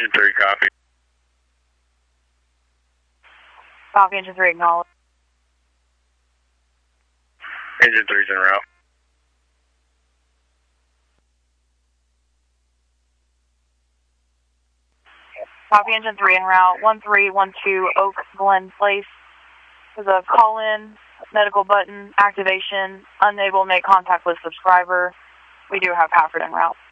Engine 3, copy. Copy, Engine 3, acknowledge. Engine 3's en route. Copy, Engine 3 en route, 1312 Oak Glen Place. There's a call-in, medical button, activation, unable to make contact with subscriber. We do have Pafford en route.